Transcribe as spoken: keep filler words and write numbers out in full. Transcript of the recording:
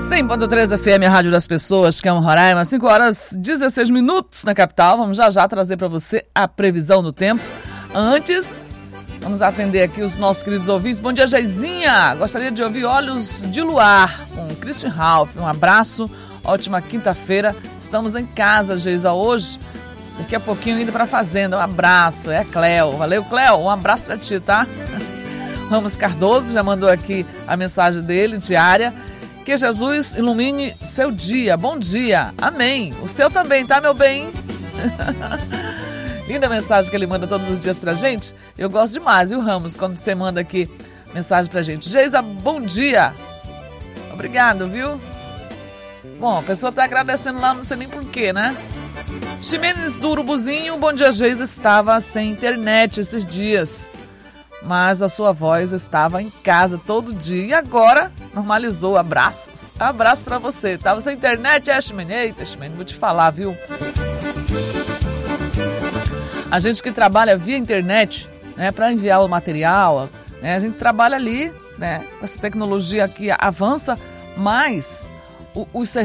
cem ponto três F M, a Rádio das Pessoas, que é um Roraima, cinco horas e dezesseis minutos na capital. Vamos já já trazer para você a previsão do tempo. Antes, vamos atender aqui os nossos queridos ouvintes. Bom dia, Geizinha. Gostaria de ouvir Olhos de Luar com Christian Ralph. Um abraço, ótima quinta-feira. Estamos em casa, Geisa, hoje. Daqui a pouquinho indo para a fazenda. Um abraço, é a Cleo. Valeu, Cleo. Um abraço para ti, tá? Ramos Cardoso já mandou aqui a mensagem dele, diária. Que Jesus ilumine seu dia. Bom dia. Amém. O seu também, tá, meu bem? Linda mensagem que ele manda todos os dias pra gente. Eu gosto demais, viu, Ramos, quando você manda aqui mensagem pra gente. Geisa, bom dia. Obrigado, viu? Bom, a pessoa tá agradecendo lá, não sei nem porquê, né? Ximenes do Urubuzinho, bom dia, Geisa. Estava sem internet esses dias, mas a sua voz estava em casa todo dia e agora normalizou. Abraços. Abraço pra você. Tava sem internet, é, Ximene? Eita, Ximene, vou te falar, viu? A gente que trabalha via internet, né, para enviar o material, né, a gente trabalha ali, né, com essa tecnologia que avança, mas o, os serviços